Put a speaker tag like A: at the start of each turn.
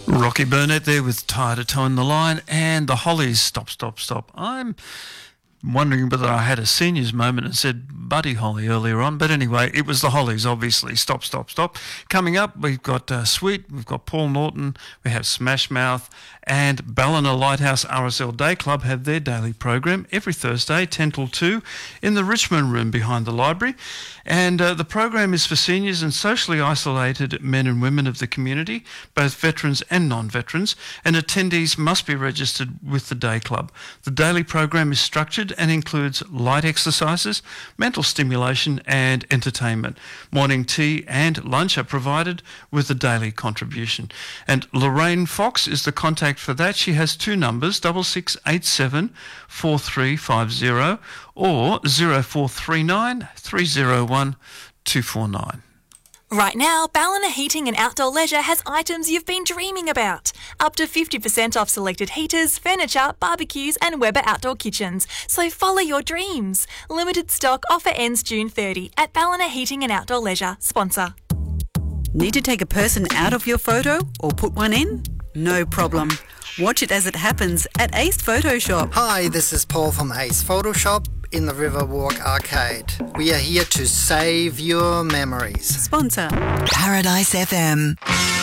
A: Rocky Burnett there with Tired of Towing the Line, and the Hollies, Stop, Stop, Stop. I'm wondering whether I had a seniors moment and said Buddy Holly earlier on, but anyway, it was the Hollies, obviously. Stop, Stop, Stop. Coming up, we've got Sweet, we've got Paul Norton, we have Smash Mouth, and Ballina Lighthouse RSL Day Club have their daily program every Thursday, 10 till 2, in the Richmond Room behind the library. And the program is for seniors and socially isolated men and women of the community, both veterans and non-veterans, and attendees must be registered with the Day Club. The daily program is structured and includes light exercises, mental stimulation and entertainment. Morning tea and lunch are provided with a daily contribution. And Lorraine Fox is the contact for that. She has two numbers, 6687 4350 or 0439 301 249.
B: Right now, Ballina Heating and Outdoor Leisure has items you've been dreaming about. Up to 50% off selected heaters, furniture, barbecues and Weber outdoor kitchens. So follow your dreams. Limited stock offer ends June 30 at Ballina Heating and Outdoor Leisure. Sponsor.
C: Need to take a person out of your photo or put one in? No problem. Watch it as it happens at Ace Photoshop.
D: Hi, this is Paul from Ace Photoshop in the Riverwalk Arcade. We are here to save your memories.
C: Sponsor.
E: Paradise FM.